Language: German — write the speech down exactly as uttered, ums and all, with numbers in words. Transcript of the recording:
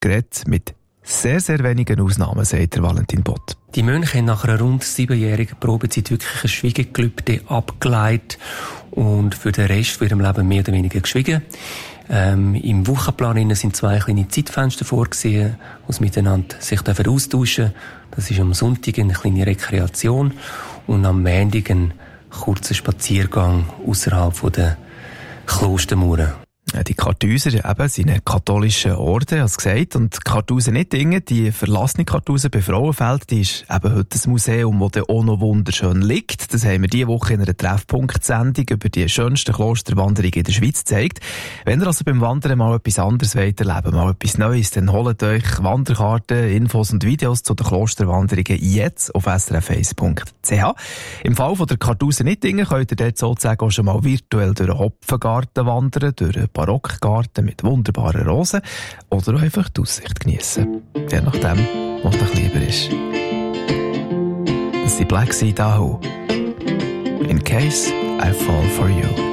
geredet, mit sehr, sehr wenigen Ausnahmen, sagt der Valentin Bott. Die Mönche haben nach einer rund siebenjährigen Probezeit wirklich ein Schwiegegelübde abgeleitet und für den Rest von ihrem Leben mehr oder weniger geschwiegen. Ähm, Im Wochenplan sind zwei kleine Zeitfenster vorgesehen, wo sie miteinander sich austauschen dürfen. Das ist am Sonntag eine kleine Rekreation und am Montag ein kurzer Spaziergang außerhalb der Klostermauern. Die Kartuser eben, sind ein katholischer Orden, als gesagt. Und die Kartusen-Nittingen, die verlassene Kartusen bei Frauenfeld, die ist eben heute ein Museum, das dann auch noch wunderschön liegt. Das haben wir diese Woche in einer Treffpunkt-Sendung über die schönsten Klosterwanderungen in der Schweiz gezeigt. Wenn ihr also beim Wandern mal etwas anderes wollt erleben, mal etwas Neues, dann holt euch Wanderkarten, Infos und Videos zu den Klosterwanderungen jetzt auf s r f eins punkt c h. Im Fall von der Kartusen-Nittingen könnt ihr dort sozusagen auch schon mal virtuell durch einen Hopfengarten wandern, durch einen Barockgarten mit wunderbaren Rosen oder auch einfach die Aussicht geniessen. Je nachdem, was euch lieber ist. Das ist die Black Sea Dahu. In case I fall for you.